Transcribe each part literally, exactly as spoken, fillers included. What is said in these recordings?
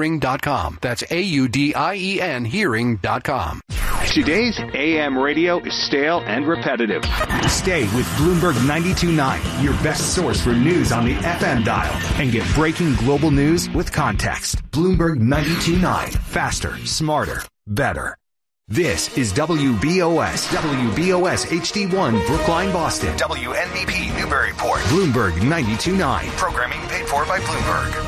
hearing dot com. That's A U D I E N hearing dot com. Today's A M radio is stale and repetitive. Stay with Bloomberg ninety-two point nine, your best source for news on the F M dial, and get breaking global news with context. Bloomberg ninety-two point nine. Faster, smarter, better. This is W B O S, W B O S H D one, Brookline, Boston. W N B P, Newburyport. Bloomberg ninety-two point nine. Programming paid for by Bloomberg.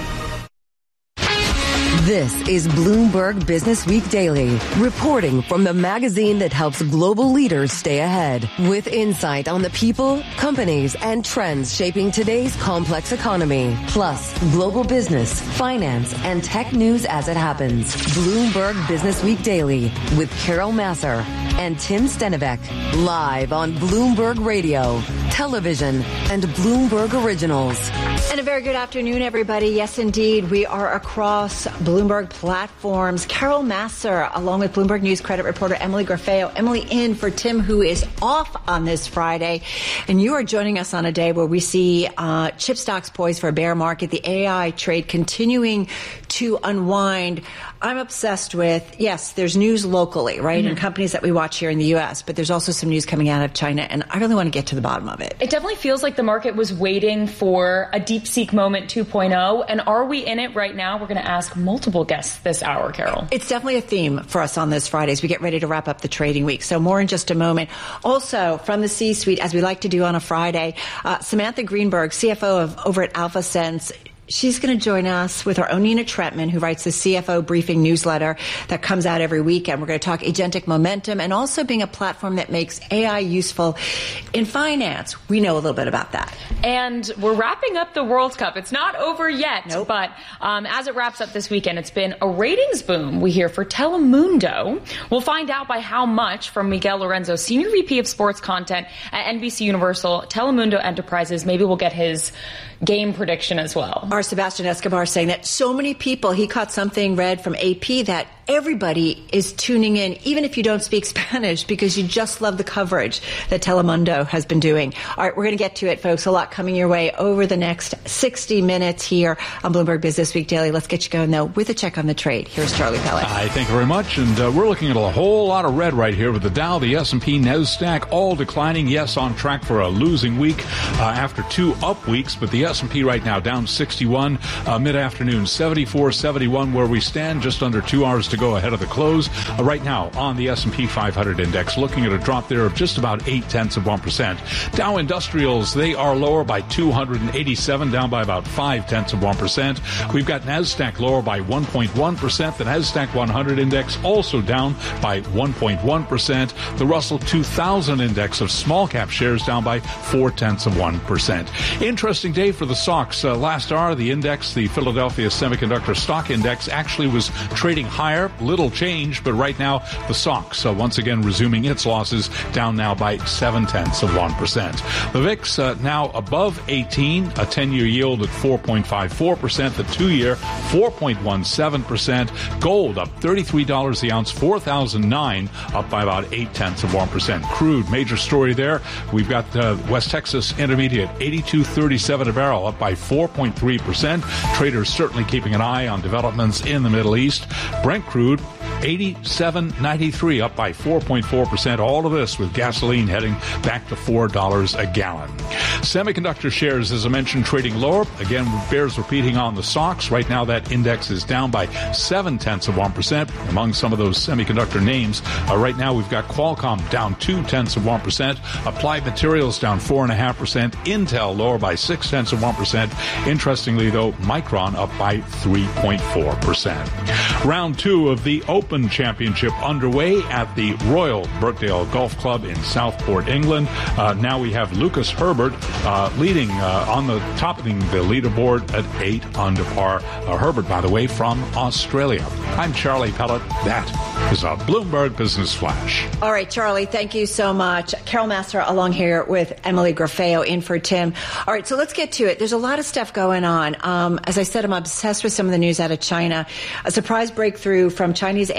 This is Bloomberg Business Week Daily, reporting from the magazine that helps global leaders stay ahead, with insight on the people, companies, and trends shaping today's complex economy, plus global business, finance, and tech news as it happens. Bloomberg Business Week Daily with Carol Massar and Tim Stenivek, live on Bloomberg Radio, television, and Bloomberg Originals. And a very good afternoon, everybody. Yes, indeed, we are across Bloomberg platforms. Carol Massar, along with Bloomberg News credit reporter Emily Garfeo. Emily in for Tim, who is off on this Friday. And you are joining us on a day where we see uh, chip stocks poised for a bear market, the A I trade continuing to unwind. I'm obsessed with, yes, there's news locally, right, mm-hmm. and companies that we watch here in the U S, but there's also some news coming out of China, and I really want to get to the bottom of it. It definitely feels like the market was waiting for a DeepSeek moment two point oh, and are we in it right now? We're going to ask multiple guests this hour, Carol. It's definitely a theme for us on this Friday as we get ready to wrap up the trading week, so more in just a moment. Also, from the C-suite, as we like to do on a Friday, uh, Samantha Greenberg, C F O of over at AlphaSense, she's going to join us with our own Nina Tretman, who writes the C F O briefing newsletter that comes out every weekend. We're going to talk agentic momentum and also being a platform that makes A I useful in finance. We know a little bit about that. And we're wrapping up the World Cup. It's not over yet, nope. but um, as it wraps up this weekend, it's been a ratings boom, we hear, for Telemundo. We'll find out by how much from Miguel Lorenzo, Senior V P of Sports Content at N B C Universal, Telemundo Enterprises. Maybe we'll get his game prediction as well. Our Sebastian Escobar saying that so many people, he caught something read from A P that everybody is tuning in, even if you don't speak Spanish, because you just love the coverage that Telemundo has been doing. All right, we're going to get to it, folks. A lot coming your way over the next sixty minutes here on Bloomberg Business Week Daily. Let's get you going, though, with a check on the trade. Here's Charlie Pellet. Hi, thank you very much. And uh, we're looking at a whole lot of red right here with the Dow, the S and P, NASDAQ, all declining. Yes, on track for a losing week uh, after two up weeks, but the S and P right now down sixty-one, uh, mid-afternoon seventy-four seventy-one where we stand, just under two hours to go ahead of the close. Uh, right now on the S and P five hundred index, looking at a drop there of just about eight tenths of one percent. Dow Industrials, they are lower by two hundred eighty-seven, down by about five tenths of one percent. We've got NASDAQ lower by one point one percent. The NASDAQ one hundred index also down by one point one percent. The Russell two thousand index of small cap shares down by four tenths of one percent. Interesting day for the stocks. Uh, last hour, the index, the Philadelphia Semiconductor Stock Index, actually was trading higher, little change, but right now the S O X uh, once again resuming its losses, down now by seven tenths of one percent. The V I X uh, now above eighteen, a ten-year yield at four point five four percent, the two-year four point one seven percent. Gold up thirty-three dollars the ounce, four thousand nine, up by about eight tenths of one percent. Crude, major story there. We've got uh, West Texas Intermediate eighty-two thirty-seven a barrel, up by four point three percent. Traders certainly keeping an eye on developments in the Middle East. Brent crude eighty-seven ninety-three, up by four point four percent. All of this with gasoline heading back to four dollars a gallon. Semiconductor shares, as I mentioned, trading lower. Again, bears repeating on the S O X. Right now, that index is down by seven tenths of one percent. Among some of those semiconductor names, uh, right now we've got Qualcomm down two tenths of one percent. Applied Materials down four and a half percent. Intel lower by six tenths of one percent. Interestingly, though, Micron up by three point four percent. Round two of the Open Championship underway at the Royal Birkdale Golf Club in Southport, England. Uh, now we have Lucas Herbert uh, leading uh, on the topping the leaderboard at eight under par. Uh, Herbert, by the way, from Australia. I'm Charlie Pellet. That is a Bloomberg Business Flash. All right, Charlie, thank you so much. Carol Massar along here with Emily Garfeo in for Tim. All right, so let's get to it. There's a lot of stuff going on. Um, as I said, I'm obsessed with some of the news out of China. A surprise breakthrough from Chinese A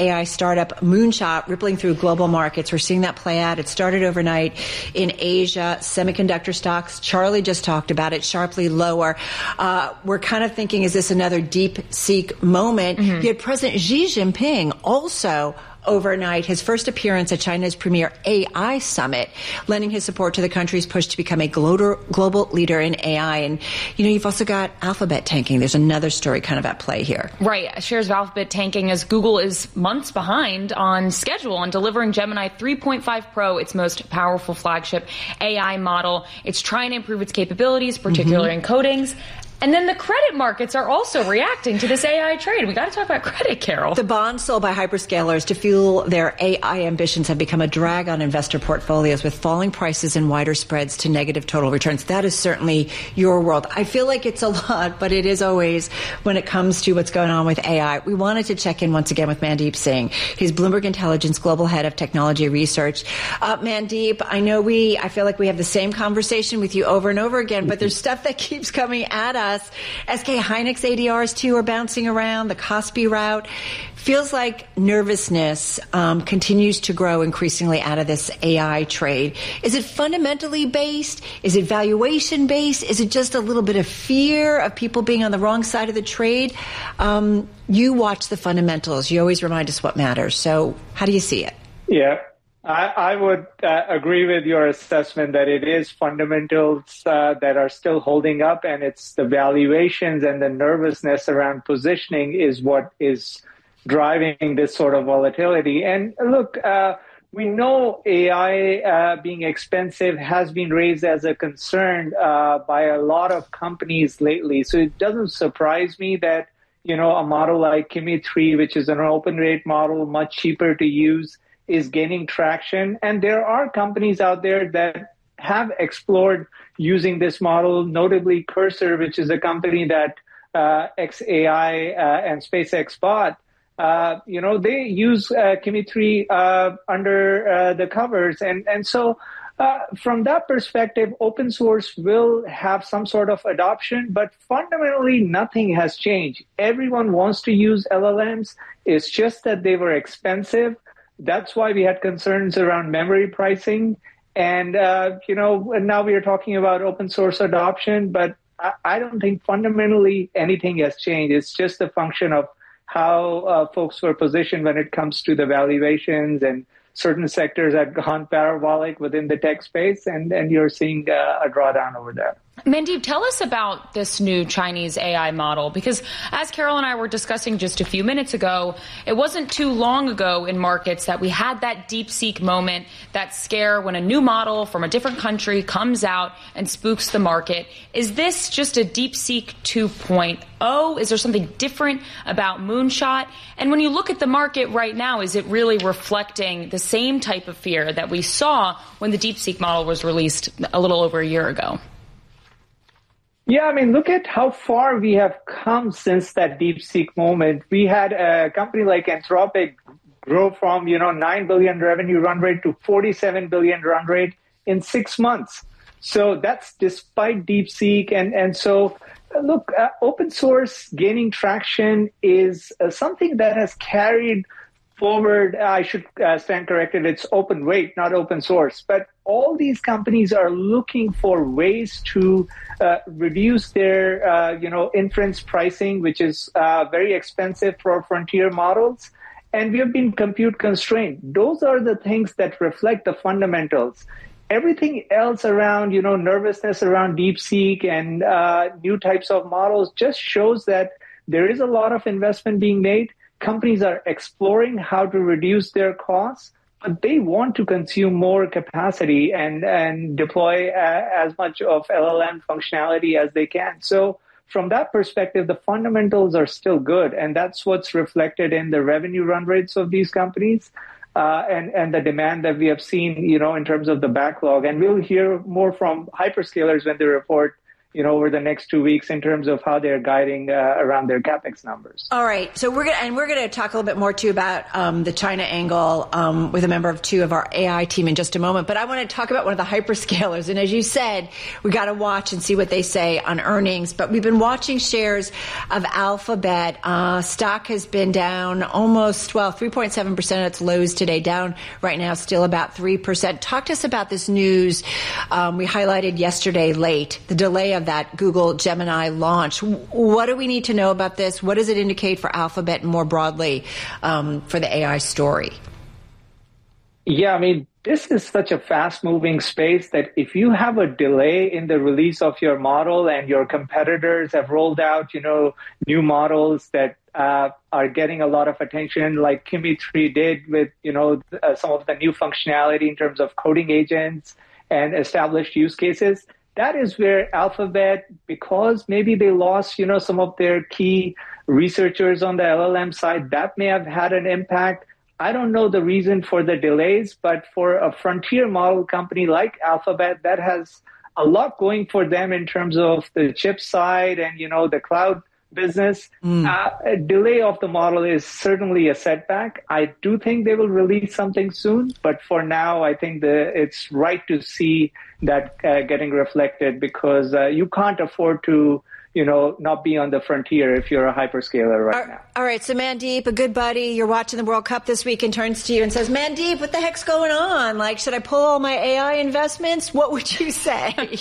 A I startup Moonshot rippling through global markets. We're seeing that play out. It started overnight in Asia. Semiconductor stocks, Charlie just talked about it, sharply lower. Uh, we're kind of thinking, is this another DeepSeek moment? Mm-hmm. You had President Xi Jinping also overnight, his first appearance at China's premier A I summit, lending his support to the country's push to become a global, global leader in A I. And, you know, you've also got Alphabet tanking. There's another story kind of at play here. Right. Shares of Alphabet tanking as Google is months behind on schedule on delivering Gemini three point five Pro, its most powerful flagship A I model. It's trying to improve its capabilities, particularly mm-hmm. in codings. And then the credit markets are also reacting to this A I trade. We got to talk about credit, Carol. The bonds sold by hyperscalers to fuel their A I ambitions have become a drag on investor portfolios, with falling prices and wider spreads to negative total returns. That is certainly your world. I feel like it's a lot, but it is always when it comes to what's going on with A I. We wanted to check in once again with Mandeep Singh. He's Bloomberg Intelligence Global Head of Technology Research. Uh, Mandeep, I know we, I feel like we have the same conversation with you over and over again, but there's stuff that keeps coming at us. S K Hynix A D Rs, too, are bouncing around. The Kospi route feels like nervousness um, continues to grow increasingly out of this A I trade. Is it fundamentally based? Is it valuation based? Is it just a little bit of fear of people being on the wrong side of the trade? Um, you watch the fundamentals. You always remind us what matters. So how do you see it? Yeah. I, I would uh, agree with your assessment that it is fundamentals uh, that are still holding up, and it's the valuations and the nervousness around positioning is what is driving this sort of volatility. And look, uh, we know A I uh, being expensive has been raised as a concern uh, by a lot of companies lately. So it doesn't surprise me that, you know, a model like Kimi three, which is an open rate model, much cheaper to use, is gaining traction. And there are companies out there that have explored using this model, notably Cursor, which is a company that uh, X A I uh, and SpaceX bought. Uh, you know, they use uh, Kimi three uh, under uh, the covers. And, and so uh, from that perspective, open source will have some sort of adoption, but fundamentally nothing has changed. Everyone wants to use L L Ms. It's just that they were expensive. That's why we had concerns around memory pricing. And, uh, you know, now we are talking about open source adoption, but I, I don't think fundamentally anything has changed. It's just a function of how uh, folks were positioned when it comes to the valuations, and certain sectors have gone parabolic within the tech space, and, and you're seeing uh, a drawdown over there. Mandeep, tell us about this new Chinese A I model, because as Carol and I were discussing just a few minutes ago, it wasn't too long ago in markets that we had that DeepSeek moment, that scare when a new model from a different country comes out and spooks the market. Is this just a DeepSeek two point oh? Is there something different about Moonshot? And when you look at the market right now, is it really reflecting the same type of fear that we saw when the DeepSeek model was released a little over a year ago? Yeah, I mean, look at how far we have come since that DeepSeek moment. We had a company like Anthropic grow from, you know, nine billion revenue run rate to forty-seven billion run rate in six months. So that's despite DeepSeek. And, and so, look, uh, open source gaining traction is uh, something that has carried forward. I should uh, stand corrected. It's open weight, not open source. But all these companies are looking for ways to uh, reduce their, uh, you know, inference pricing, which is uh, very expensive for frontier models. And we have been compute constrained. Those are the things that reflect the fundamentals. Everything else around, you know, nervousness around DeepSeek and uh, new types of models just shows that there is a lot of investment being made. Companies are exploring how to reduce their costs, but they want to consume more capacity and, and deploy uh, as much of L L M functionality as they can. So from that perspective, the fundamentals are still good, and that's what's reflected in the revenue run rates of these companies uh, and, and the demand that we have seen, you know, in terms of the backlog. And we'll hear more from hyperscalers when they report you know, over the next two weeks in terms of how they're guiding uh, around their CapEx numbers. All right. So we're going to, and we're going to talk a little bit more too about um, the China angle um, with a member of two of our A I team in just a moment. But I want to talk about one of the hyperscalers. And as you said, we got to watch and see what they say on earnings. But we've been watching shares of Alphabet. Uh, stock has been down almost, well, three point seven percent at its lows today, down right now still about three percent. Talk to us about this news um, we highlighted yesterday late, the delay of that Google Gemini launch. What do we need to know about this? What does it indicate for Alphabet and more broadly um, for the A I story? Yeah, I mean, this is such a fast-moving space that if you have a delay in the release of your model and your competitors have rolled out, you know, new models that uh, are getting a lot of attention, like Kimi three did with, you know, uh, some of the new functionality in terms of coding agents and established use cases, that is where Alphabet, because maybe they lost, you know, some of their key researchers on the L L M side, that may have had an impact. I don't know the reason for the delays, but for a frontier model company like Alphabet, that has a lot going for them in terms of the chip side and, you know, the cloud business. Mm. Uh, a delay of the model is certainly a setback. I do think they will release something soon, but for now, I think the, it's right to see that uh, getting reflected because uh, you can't afford to, you know, not be on the frontier if you're a hyperscaler right all, now. All right. So Mandeep, a good buddy, you're watching the World Cup this week and turns to you and says, Mandeep, what the heck's going on? Like, should I pull all my A I investments? What would you say?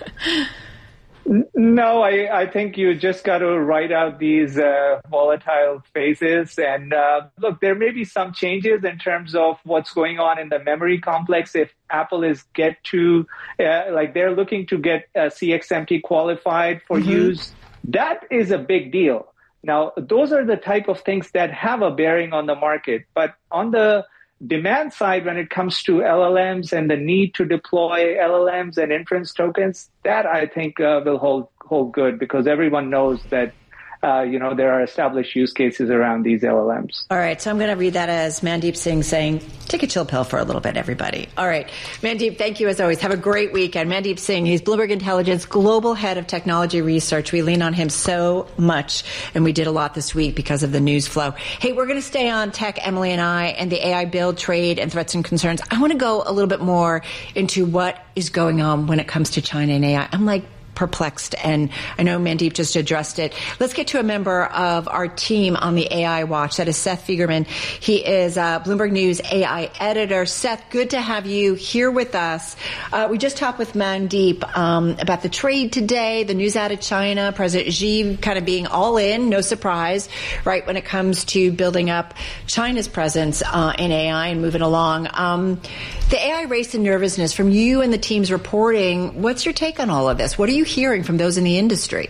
No, I, I think you just got to ride out these uh, volatile phases. And uh, look, there may be some changes in terms of what's going on in the memory complex. If Apple is get to, uh, like they're looking to get uh, C X M T qualified for mm-hmm. use, that is a big deal. Now, those are the type of things that have a bearing on the market. But on the demand side, when it comes to L L Ms and the need to deploy L L Ms and inference tokens, that I think uh, will hold hold good because everyone knows that uh, you know there are established use cases around these L L Ms. All right, so I'm going to read that as Mandeep Singh saying, "Take a chill pill for a little bit, everybody." All right, Mandeep, thank you as always. Have a great weekend. Mandeep Singh, he's Bloomberg Intelligence Global Head of Technology Research. We lean on him so much, and we did a lot this week because of the news flow. Hey, we're going to stay on tech, Emily and I, and the A I build, trade, and threats and concerns. I want to go a little bit more into what is going on when it comes to China and A I. I'm like perplexed, and I know Mandeep just addressed it. Let's get to a member of our team on the A I Watch. That is Seth Fiegerman. He is a Bloomberg News A I editor. Seth, good to have you here with us. Uh, we just talked with Mandeep um, about the trade today, the news out of China, President Xi kind of being all in, no surprise, right, when it comes to building up China's presence uh, in A I and moving along. Um, the A I race and nervousness from you and the team's reporting, what's your take on all of this? What are you hearing from those in the industry?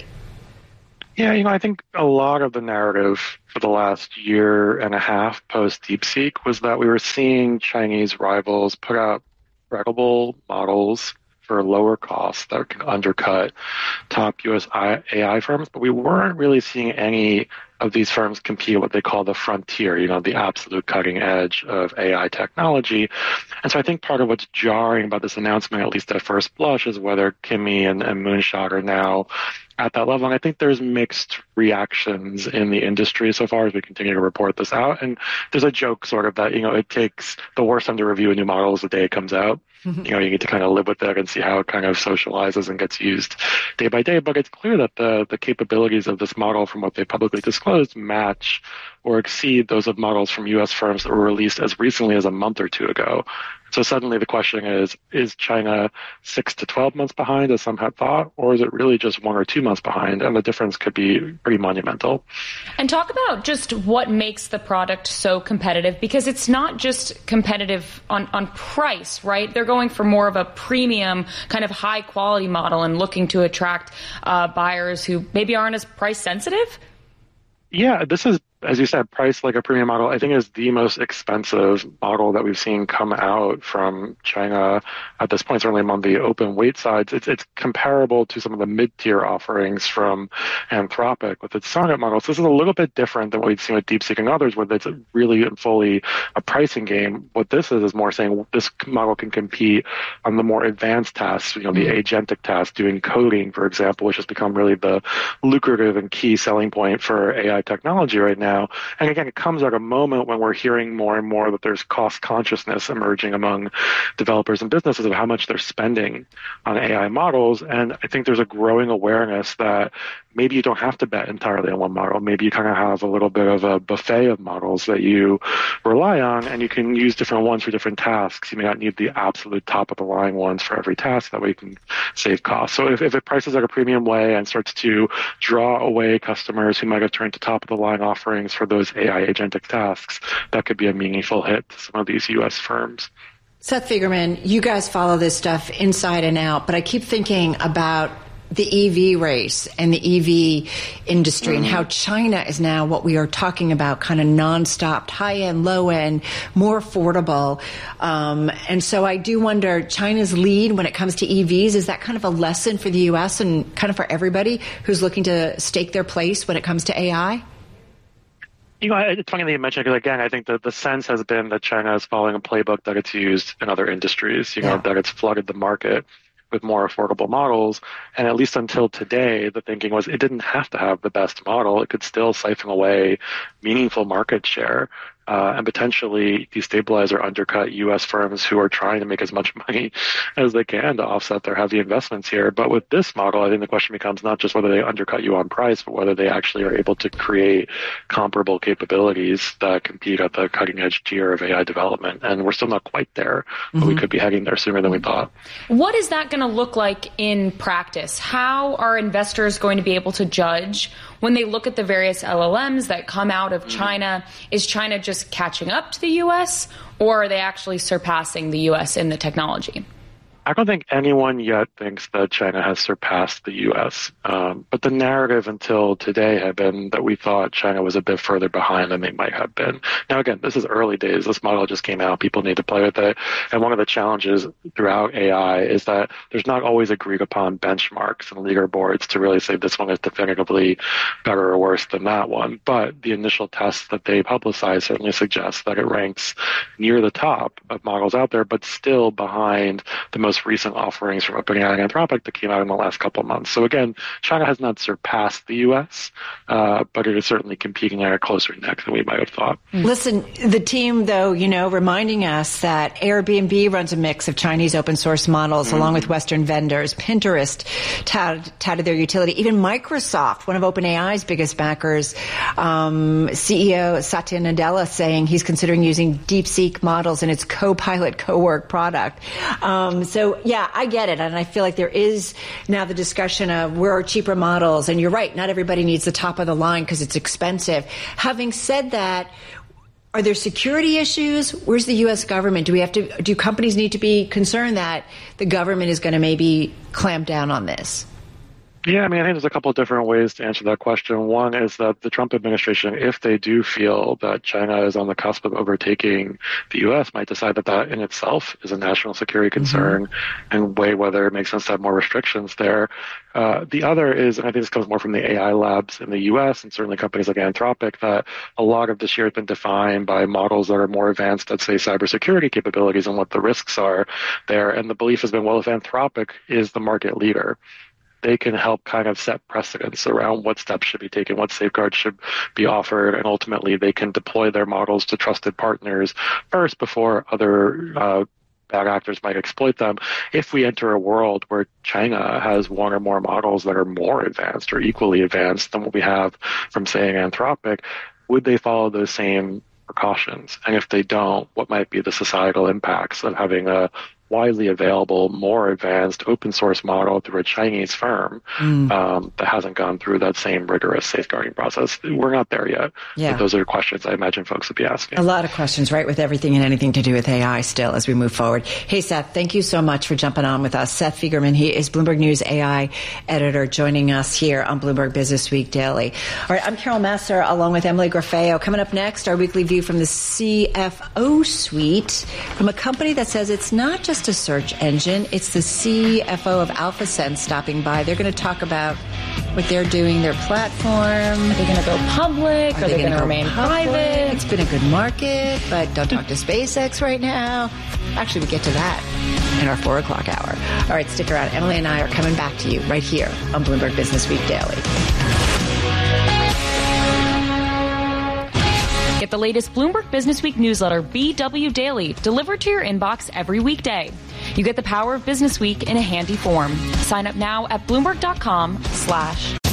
Yeah, you know, I think a lot of the narrative for the last year and a half post DeepSeek was that we were seeing Chinese rivals put out credible models for lower costs that can undercut top U S A I firms, but we weren't really seeing any of these firms compete at what they call the frontier, you know, the absolute cutting edge of A I technology. And so I think part of what's jarring about this announcement, at least at first blush, is whether Kimi and, and Moonshot are now at that level. And I think there's mixed reactions in the industry so far as we continue to report this out. And there's a joke sort of that, you know, it takes the worst time to review a new model is the day it comes out. You know, you need to kind of live with it and see how it kind of socializes and gets used day by day. But it's clear that the, the capabilities of this model from what they publicly disclosed match or exceed those of models from U S firms that were released as recently as a month or two ago. So suddenly the question is, is China six to twelve months behind, as some had thought, or is it really just one or two months behind? And the difference could be pretty monumental. And talk about just what makes the product so competitive, because it's not just competitive on, on price, right? They're going for more of a premium kind of high quality model and looking to attract uh, buyers who maybe aren't as price sensitive. Yeah, this is as you said, priced like a premium model, I think is the most expensive model that we've seen come out from China at this point, certainly among the open weight sides. It's, it's comparable to some of the mid-tier offerings from Anthropic with its Sonnet model. So this is a little bit different than what we've seen with DeepSeek and others, where it's really and fully a pricing game. What this is is more saying this model can compete on the more advanced tasks, you know, the agentic tasks, doing coding, for example, which has become really the lucrative and key selling point for A I technology right now. And again, it comes at a moment when we're hearing more and more that there's cost consciousness emerging among developers and businesses of how much they're spending on A I models. And I think there's a growing awareness that maybe you don't have to bet entirely on one model. Maybe you kind of have a little bit of a buffet of models that you rely on, and you can use different ones for different tasks. You may not need the absolute top of the line ones for every task. That way you can save costs. So if, if it prices like a premium way and starts to draw away customers who might have turned to top of the line offerings for those A I agentic tasks, that could be a meaningful hit to some of these U S firms. Seth Fiegerman, you guys follow this stuff inside and out, but I keep thinking about the E V race and the E V industry mm-hmm. and how China is now what we are talking about, kind of nonstop, high end, low end, more affordable. Um, and so I do wonder, China's lead when it comes to E Vs, is that kind of a lesson for the U S and kind of for everybody who's looking to stake their place when it comes to A I? You know, it's funny that you mentioned it, because again, I think that the sense has been that China is following a playbook that it's used in other industries, you know, yeah. that it's flooded the market with more affordable models. And at least until today, the thinking was it didn't have to have the best model. It could still siphon away meaningful market share uh, and potentially destabilize or undercut U S firms who are trying to make as much money as they can to offset their heavy investments here. But with this model, I think the question becomes not just whether they undercut you on price, but whether they actually are able to create comparable capabilities that compete at the cutting edge tier of A I development. And we're still not quite there, but mm-hmm. we could be heading there sooner than we thought. What is that going to look like in practice? How are investors going to be able to judge when they look at the various L L Ms that come out of China? Is China just catching up to the U S, or are they actually surpassing the U S in the technology? I don't think anyone yet thinks that China has surpassed the U S. Um, but the narrative until today had been that we thought China was a bit further behind than they might have been. Now, again, this is early days. This model just came out. People need to play with it. And one of the challenges throughout A I is that there's not always agreed upon benchmarks and leaderboards to really say this one is definitively better or worse than that one. But the initial tests that they publicize certainly suggest that it ranks near the top of models out there, but still behind the most recent offerings from OpenAI and Anthropic that came out in the last couple of months. So again, China has not surpassed the U S, uh, but it is certainly competing at a closer neck than we might have thought. Listen, the team, though, you know, reminding us that Airbnb runs a mix of Chinese open source models mm-hmm. along with Western vendors. Pinterest touted, touted their utility. Even Microsoft, one of OpenAI's biggest backers, um, C E O Satya Nadella saying he's considering using DeepSeek models in its Copilot Cowork product. Um, so So, yeah, I get it. And I feel like there is now the discussion of where are cheaper models. And you're right, not everybody needs the top of the line because it's expensive. Having said that, are there security issues? Where's the U S government? Do we have to, do companies need to be concerned that the government is going to maybe clamp down on this? Yeah, I mean, I think there's a couple of different ways to answer that question. One is that the Trump administration, if they do feel that China is on the cusp of overtaking the U S, might decide that that in itself is a national security concern mm-hmm. and weigh whether it makes sense to have more restrictions there. Uh, the other is, and I think this comes more from the A I labs in the U S and certainly companies like Anthropic, that a lot of this year has been defined by models that are more advanced at, say, cybersecurity capabilities and what the risks are there. And the belief has been, well, if Anthropic is the market leader, they can help kind of set precedents around what steps should be taken, what safeguards should be offered, and ultimately they can deploy their models to trusted partners first before other uh, bad actors might exploit them. If we enter a world where China has one or more models that are more advanced or equally advanced than what we have from, say, Anthropic, would they follow those same precautions? And if they don't, what might be the societal impacts of having a widely available, more advanced open source model through a Chinese firm mm. um, that hasn't gone through that same rigorous safeguarding process. We're not there yet. Yeah. But those are questions I imagine folks would be asking. A lot of questions, right, with everything and anything to do with A I still as we move forward. Hey, Seth, thank you so much for jumping on with us. Seth Fiegerman, he is Bloomberg News A I editor, joining us here on Bloomberg Business Week Daily. All right, I'm Carol Massar, along with Emily Grafeo. Coming up next, our weekly view from the C F O suite from a company that says it's not just a search engine. It's the C F O of AlphaSense stopping by. They're going to talk about what they're doing, their platform. Are they going to go public? Are, Are they, they going to remain public? private? It's been a good market, but don't talk to SpaceX right now. Actually, we get to that in our four o'clock hour. All right, stick around. Emily and I are coming back to you right here on Bloomberg Business Week Daily. Get the latest Bloomberg Business Week newsletter, B W Daily, delivered to your inbox every weekday. You get the power of Business Week in a handy form. Sign up now at Bloomberg.com slash